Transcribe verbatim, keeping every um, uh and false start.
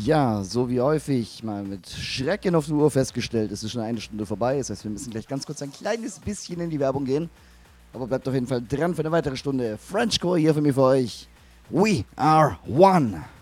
Ja, so wie häufig mal mit Schrecken auf die Uhr festgestellt, es ist schon eine Stunde vorbei. Das heißt, wir müssen gleich ganz kurz ein kleines bisschen in die Werbung gehen. Aber bleibt auf jeden Fall dran für eine weitere Stunde. Frenchcore hier für mich für euch. We are one.